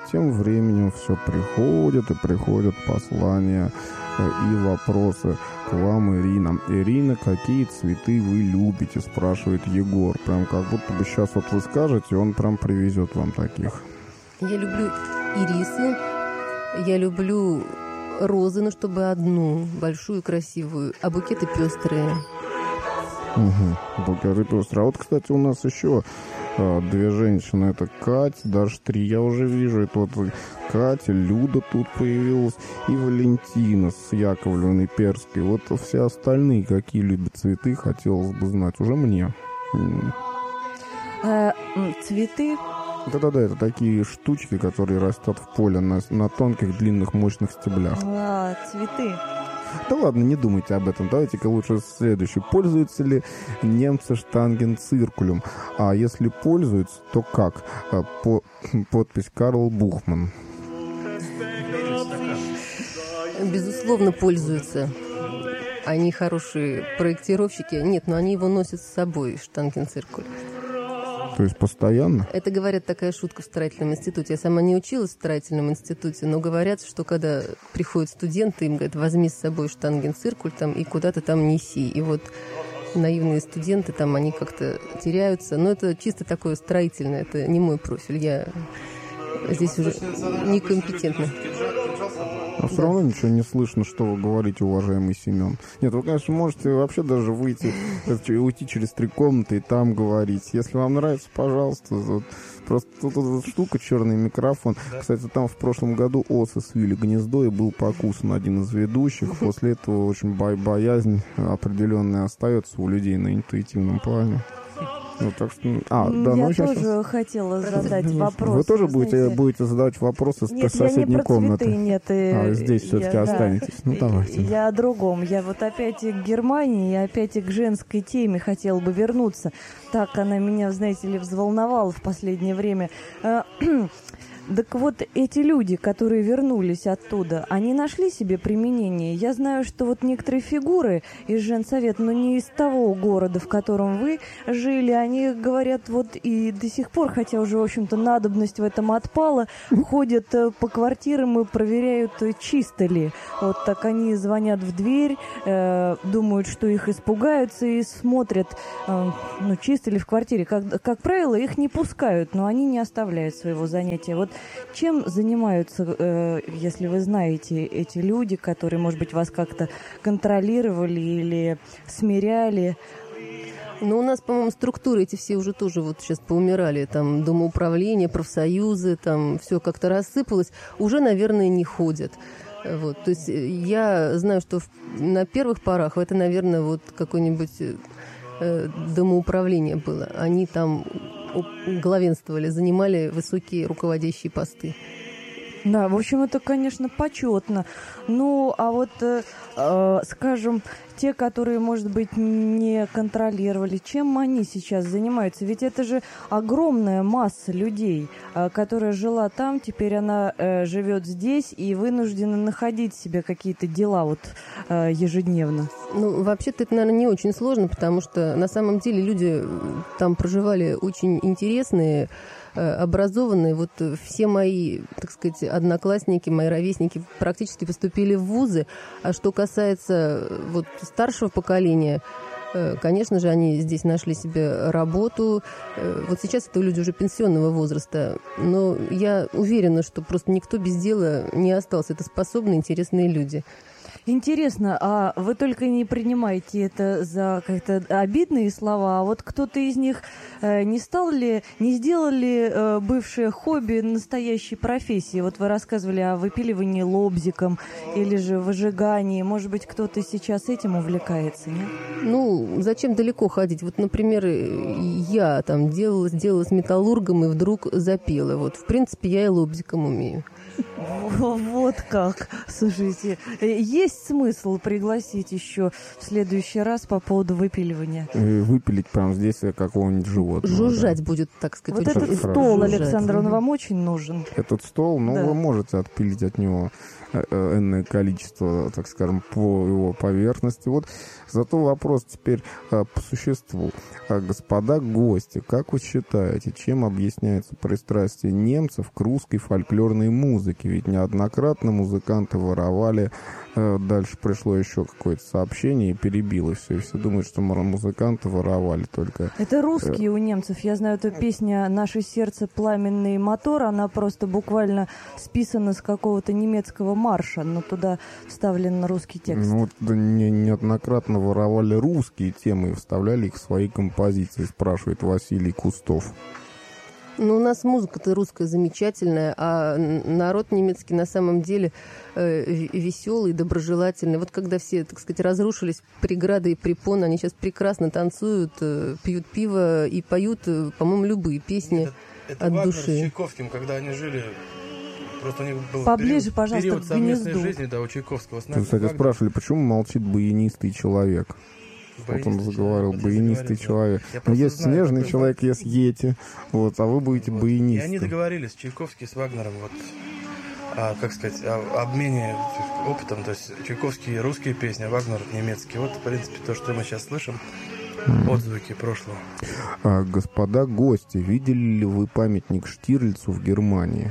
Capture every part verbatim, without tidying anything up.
тем временем все приходят и приходят послания и вопросы к вам, Ирина. Ирина, какие цветы вы любите, спрашивает Егор. Прям как будто бы сейчас вот вы скажете, он прям привезет вам таких. Я люблю ирисы, я люблю розы, но чтобы одну, большую, красивую, а букеты пестрые. Угу, букеты пестрые. А вот, кстати, у нас еще а, две женщины. Это Катя, даже три я уже вижу. Это вот Катя, Люда тут появилась и Валентина с Яковлевной Перской. Вот все остальные, какие любят цветы, хотелось бы знать. Уже мне. А, цветы? Да-да-да, это такие штучки, которые растут в поле на, на тонких, длинных, мощных стеблях. А, цветы. Да ладно, не думайте об этом. Давайте-ка лучше следующий. Пользуются ли немцы штангенциркулем? А если пользуются, то как? По, подпись Карл Бухман. Безусловно, пользуются. Они хорошие проектировщики. Нет, но они его носят с собой, штангенциркуль. То есть постоянно? Это, говорят, такая шутка в строительном институте. Я сама не училась в строительном институте, но говорят, что когда приходят студенты, им говорят, возьми с собой штангенциркуль там, и куда-то там неси. И вот наивные студенты там, они как-то теряются. Но это чисто такое строительное, это не мой профиль. Я здесь уже некомпетентна. А все равно ничего не слышно, что вы говорите, уважаемый Семен. Нет, вы, конечно, можете вообще даже выйти, уйти через три комнаты и там говорить. Если вам нравится, пожалуйста. Вот. Просто тут вот штука, черный микрофон. Кстати, там в прошлом году осы свили гнездо и был покусан один из ведущих. После этого очень бо- боязнь определенная остается у людей на интуитивном плане. Ну, так что... а, да, я ну, тоже сейчас... хотела задать вопрос. Вы тоже будете, знаете... будете задавать вопросы нет, с соседней комнаты? Нет, а здесь все-таки я, останетесь. Да, ну, давайте. Я о другом. Я вот опять и к Германии, и опять и к женской теме хотела бы вернуться. Так она меня, знаете ли, взволновала в последнее время. Так вот, эти люди, которые вернулись оттуда, они нашли себе применение. Я знаю, что вот некоторые фигуры из женсовета, но не из того города, в котором вы жили, они говорят вот и до сих пор, хотя уже, в общем-то, надобность в этом отпала, ходят по квартирам и проверяют, чисто ли. Вот так они звонят в дверь, э, думают, что их испугаются и смотрят, э, ну, чисто ли в квартире. Как, как правило, их не пускают, но они не оставляют своего занятия. Вот чем занимаются, э, если вы знаете, эти люди, которые, может быть, вас как-то контролировали или смиряли? Ну, у нас, по-моему, структуры эти все уже тоже вот сейчас поумирали. Там домоуправление, профсоюзы, там все как-то рассыпалось. Уже, наверное, не ходят. Вот. То есть я знаю, что в, на первых порах это, наверное, вот какое-нибудь э, домоуправление было. Они там главенствовали, занимали высокие руководящие посты. Да, в общем, это, конечно, почетно. Ну, а вот, э, э, скажем, те, которые, может быть, не контролировали, чем они сейчас занимаются? Ведь это же огромная масса людей, э, которая жила там, теперь она э, живет здесь и вынуждена находить себе какие-то дела вот э, ежедневно. Ну, вообще-то это, наверное, не очень сложно, потому что на самом деле люди там проживали очень интересные, образованные. Вот все мои, так сказать, одноклассники, мои ровесники практически поступили в вузы. А что касается вот старшего поколения, конечно же, они здесь нашли себе работу. Вот сейчас это люди уже пенсионного возраста. Но я уверена, что просто никто без дела не остался. Это способные, интересные люди. Интересно, а вы только не принимаете это за как-то обидные слова, а вот кто-то из них э, не стал ли, не сделал ли э, бывшее хобби настоящей профессией? Вот вы рассказывали о выпиливании лобзиком или же выжигании. Может быть, кто-то сейчас этим увлекается, нет? Ну, зачем далеко ходить? Вот, например, я там делала, делала с металлургом и вдруг запела. Вот, в принципе, я и лобзиком умею. Вот как. Слушайте, есть смысл пригласить еще в следующий раз по поводу выпиливания? Выпилить прямо здесь какого-нибудь животного. Жужжать да. будет, так сказать. Вот этот стол, жужжать. Александр, он вам очень нужен. Этот стол, ну, да. Вы можете отпилить от него энное количество, так скажем, по его поверхности. Вот Зато вопрос теперь а, по существу. А, господа гости, как вы считаете, чем объясняется пристрастие немцев к русской фольклорной музыке? Ведь неоднократно музыканты воровали. А, дальше пришло еще какое-то сообщение и перебило все. И все думают, что музыканты воровали только... Это русские у немцев. Я знаю эту песню «Наше сердце пламенный мотор». Она просто буквально списана с какого-то немецкого марша, но туда вставлен русский текст. Ну, вот не, неоднократно воровали русские темы и вставляли их в свои композиции, спрашивает Василий Кустов. Ну, у нас музыка-то русская замечательная, а народ немецкий на самом деле э, веселый, доброжелательный. Вот когда все, так сказать, разрушились преграды и препоны, они сейчас прекрасно танцуют, э, пьют пиво и поют, э, по-моему, любые песни это, это от Вагнер души. С Чайковским, когда они жили... Просто у них был Поближе, период, пожалуйста, период к совместной гнезду. жизни, да, у Чайковского. С Вы, кстати, Вагнер. спрашивали, почему молчит баянистый человек? Вот он заговорил, вот баянистый человек. Ну, есть знаю, снежный такой человек, факт. есть Йети, вот, а вы будете Вот. баянистом. И они договорились, Чайковский с Вагнером, вот, а, как сказать, о обмене опытом. То есть Чайковский русские песни, а Вагнер немецкие. Вот, в принципе, то, что мы сейчас слышим, отзвуки прошлого. А, господа гости, видели ли вы памятник Штирлицу в Германии?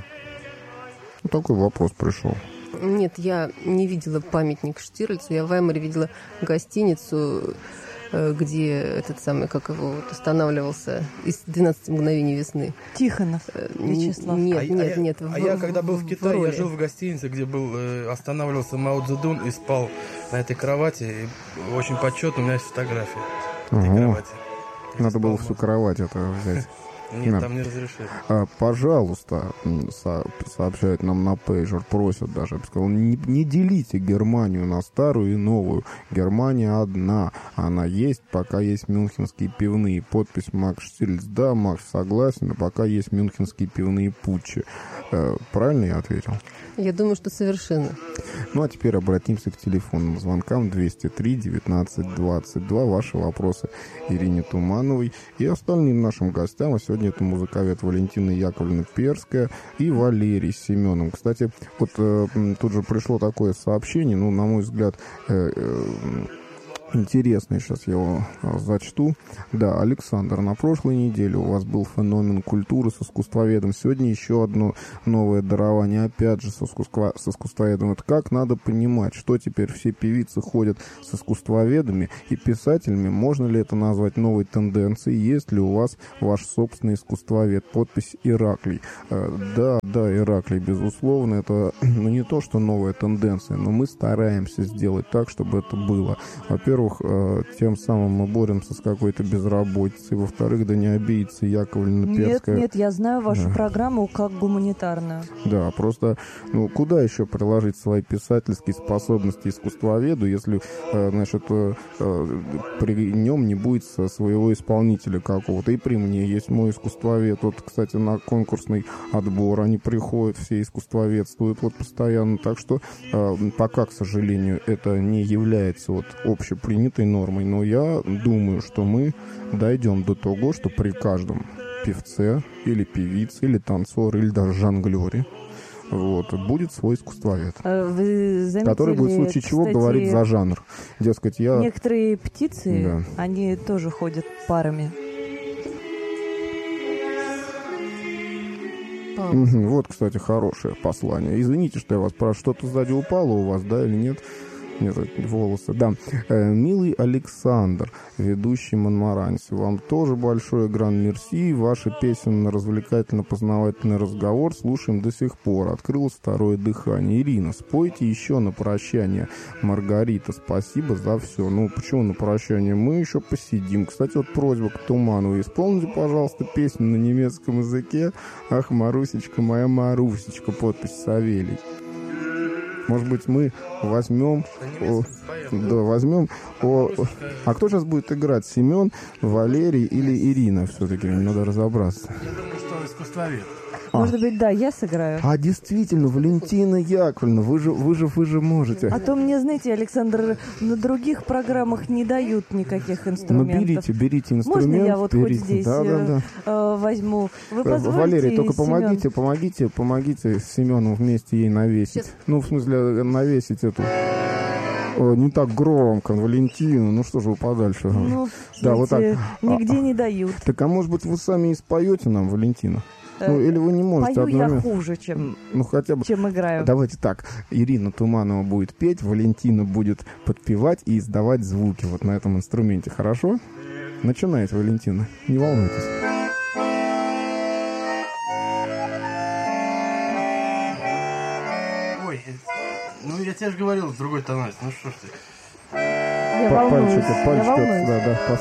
Ну, такой вопрос пришел. Нет, я не видела памятник Штирлицу. Я в Ваймаре видела гостиницу, э, где этот самый, как его, вот, останавливался из «двенадцати мгновений весны». Тихонов Э, Вячеслав. Нет, а, нет, а нет. Я, в, а я, когда был в Китае, роли. я жил в гостинице, где был, э, останавливался Мао Цзэдун и спал на этой кровати. И очень почетно, у меня есть фотография этой Ага. кровати. Я Надо было спал, всю кровать это взять. Нет, Да. там не разрешили. А, пожалуйста, м, со- сообщают нам на пейджер, просят даже, я бы сказал, не, не делите Германию на старую и новую. Германия одна, она есть, пока есть мюнхенские пивные. Подпись Макс Штирлиц. Да, Макс, согласен, а пока есть мюнхенские пивные путчи. Э, правильно я ответил? Я думаю, что совершенно. Ну, а теперь обратимся к телефонным звонкам двести три девятнадцать двадцать два. Ваши вопросы Ирине Тумановой и остальным нашим гостям. А сегодня это музыковед Валентина Яковлевна Перская и Валерий Семенов. Кстати, вот э, тут же пришло такое сообщение, ну, на мой взгляд, э, э, интересный, сейчас я его а, зачту. Да, Александр, на прошлой неделе у вас был феномен культуры с искусствоведом. Сегодня еще одно новое дарование, опять же, с, искусство, с искусствоведом. Это как надо понимать, что теперь все певицы ходят с искусствоведами и писателями? Можно ли это назвать новой тенденцией? Есть ли у вас ваш собственный искусствовед? Подпись Ираклий. Э, да, да, Ираклий, безусловно, это ну, не то, что новая тенденция, но мы стараемся сделать так, чтобы это было. Во-первых, Во-первых, тем самым мы боремся с какой-то безработицей. Во-вторых, да не обидится Яковлевна Перская. Нет, нет, я знаю вашу Да. программу как гуманитарную. Да, просто, ну, куда еще приложить свои писательские способности искусствоведу, если, э, значит, э, э, при нем не будет своего исполнителя какого-то. И при мне есть мой искусствовед. Вот, кстати, на конкурсный отбор они приходят, все искусствоведствуют вот постоянно. Так что э, пока, к сожалению, это не является вот общепринятой нормой, но я думаю, что мы дойдем до того, что при каждом певце или певице, или танцоре, или даже жонглере вот, будет свой искусствовед, А Вы заметили, который будет в случае чего кстати, говорить за жанр. Дескать, я... некоторые птицы, Да. они тоже ходят парами. Мгм, вот, кстати, хорошее послание. Извините, что я вас спрашиваю, что-то сзади упало у вас, да, или нет? Нет, это волосы, да. Э, милый Александр, ведущий Монмаранси, вам тоже большое гран-мерси. Ваши песенно-развлекательно-познавательный разговор слушаем до сих пор. Открылось второе дыхание. Ирина, спойте еще на прощание. Маргарита, спасибо за все. Ну, почему на прощание? Мы еще посидим. Кстати, вот просьба к Тумановой. Исполните, пожалуйста, песню на немецком языке. Ах, Марусечка, моя Марусечка, подпись Савелий. Может быть, мы возьмем... О, да, возьмем... О, а кто сейчас будет играть? Семен, Валерий или Ирина? Все-таки надо разобраться. Я думаю, что искусствовед. А. Может быть, да, я сыграю. А действительно, Валентина Яковлевна, вы же, вы же, вы же можете. А то мне, знаете, Александр, на других программах не дают никаких Ну, инструментов. берите, берите инструмент. Можно я вот берите. хоть здесь Да, да, да. э, возьму? Вы позволите, Валерий, только Семен? помогите, помогите, помогите с Семеном вместе ей навесить. Сейчас. Ну, в смысле, навесить эту... О, не так громко, Валентина. Ну что же вы подальше? Ну, да, вот так. Нигде а, не дают. Так, а может быть, вы сами и споете нам, Валентина? Ну, или вы не можете Пою я одновременно... хуже, чем, ну, хотя бы... чем играю. Давайте так. Ирина Туманова будет петь, Валентина будет подпевать и издавать звуки вот на этом инструменте. Хорошо? Начинайте, Валентина. Не волнуйтесь. Ой, ну я тебе же говорил с другой тональностью. Ну что ж ты. Я Па- волнуюсь. Пальчики, Я пальчики, волнуюсь. да, да,